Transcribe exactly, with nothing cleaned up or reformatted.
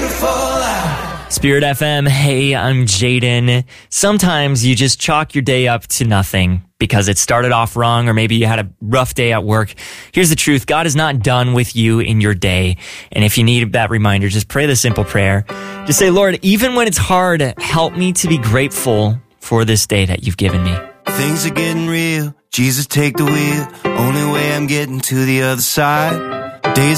beautiful life. Spirit F M, hey, I'm Jaden. Sometimes you just chalk your day up to nothing because it started off wrong, or maybe you had a rough day at work. Here's the truth. God is not done with you in your day. And if you need that reminder, just pray the simple prayer. Just say, Lord, even when it's hard, help me to be grateful for this day that you've given me. Things are getting real. Jesus, take the wheel. Only way I'm getting to the other side.